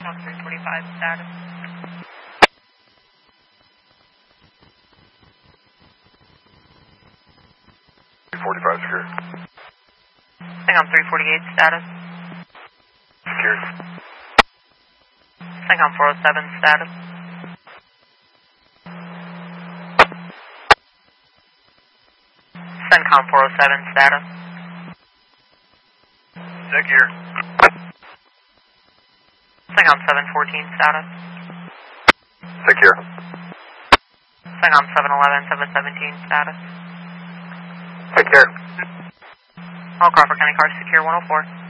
On 345 status. 345 secured. Hang on 348 status. Secured. Hang on 407 status. CENTCOM 407 status. Secure. CENTCOM 714 status. Secure. CENTCOM 711, 717 status. Secure. All Crawford County cars secure 104.